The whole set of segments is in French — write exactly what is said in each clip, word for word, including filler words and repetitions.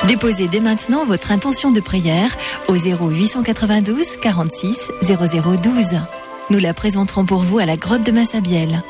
Déposez dès maintenant votre intention de prière au zéro huit cent quatre-vingt-douze quarante-six zéro zéro douze. Nous la présenterons pour vous à la grotte de Massabielle.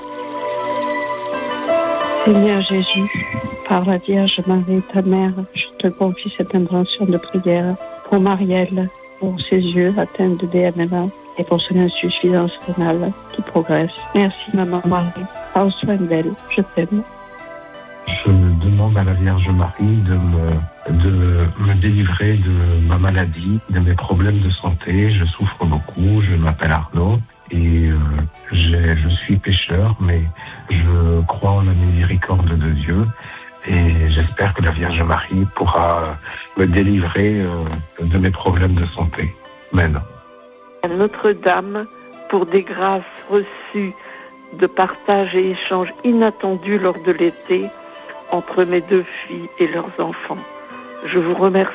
Seigneur Jésus, par la Vierge Marie, ta mère, je te confie cette intention de prière pour Marielle, pour ses yeux atteints de D M L A et pour son insuffisance rénale qui progresse. Merci Maman Marie, prends soin d'elle, je t'aime. Je demande à la Vierge Marie de me, de me délivrer de ma maladie, de mes problèmes de santé. Je souffre beaucoup, je m'appelle Arnaud et euh, j'ai, je suis pécheur, mais je crois en la miséricorde de Dieu et j'espère que la Vierge Marie pourra me délivrer euh, de mes problèmes de santé. Amen. À Notre-Dame, pour des grâces reçues de partage et échanges inattendus lors de l'été, entre mes deux filles et leurs enfants. Je vous remercie.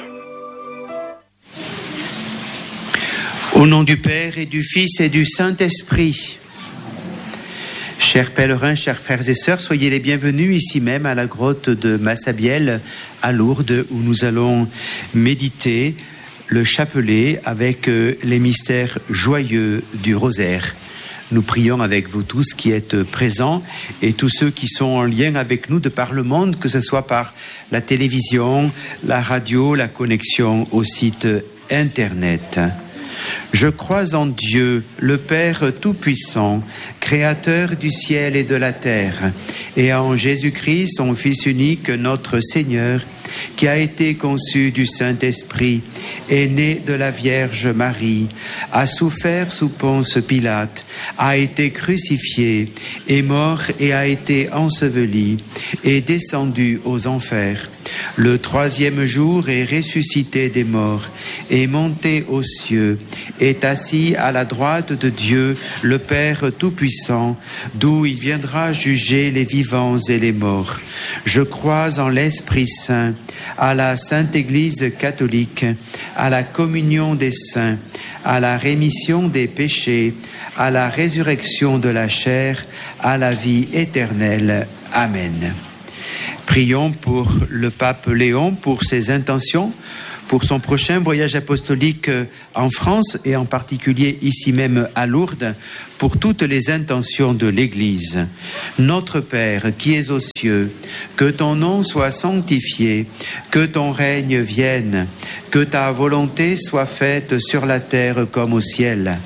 Au nom du Père et du Fils et du Saint-Esprit. Chers pèlerins, chers frères et sœurs, soyez les bienvenus ici même à la grotte de Massabielle à Lourdes où nous allons méditer le chapelet avec les mystères joyeux du rosaire. Nous prions avec vous tous qui êtes présents et tous ceux qui sont en lien avec nous de par le monde, que ce soit par la télévision, la radio, la connexion au site Internet. Je crois en Dieu, le Père Tout-Puissant, Créateur du ciel et de la terre, et en Jésus-Christ, son Fils unique, notre Seigneur, qui a été conçu du Saint-Esprit, est né de la Vierge Marie, a souffert sous Ponce Pilate, a été crucifié, est mort et a été enseveli, est descendu aux enfers. Le troisième jour est ressuscité des morts, est monté aux cieux, est assis à la droite de Dieu, le Père Tout-Puissant, d'où il viendra juger les vivants et les morts. Je crois en l'Esprit Saint, à la Sainte Église catholique, à la communion des saints, à la rémission des péchés, à la résurrection de la chair, à la vie éternelle. Amen. Prions pour le pape Léon, pour ses intentions, pour son prochain voyage apostolique en France et en particulier ici même à Lourdes, pour toutes les intentions de l'Église. Notre Père qui es aux cieux, que ton nom soit sanctifié, que ton règne vienne, que ta volonté soit faite sur la terre comme au ciel.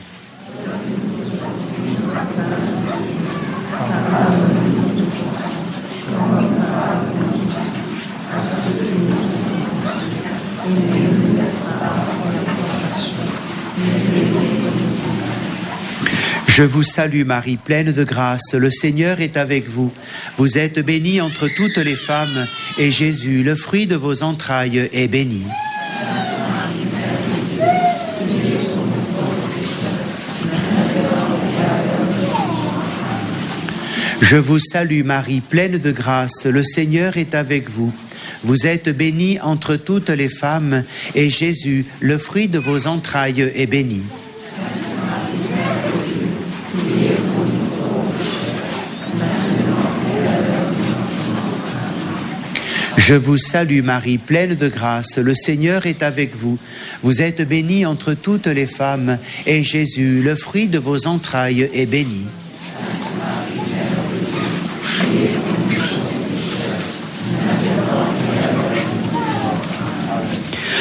Je vous salue Marie, pleine de grâce, le Seigneur est avec vous. Vous êtes bénie entre toutes les femmes, et Jésus, le fruit de vos entrailles, est béni. Je vous salue Marie, pleine de grâce, le Seigneur est avec vous. Vous êtes bénie entre toutes les femmes, et Jésus, le fruit de vos entrailles, est béni. Je vous salue Marie, pleine de grâce, le Seigneur est avec vous. Vous êtes bénie entre toutes les femmes, et Jésus, le fruit de vos entrailles, est béni.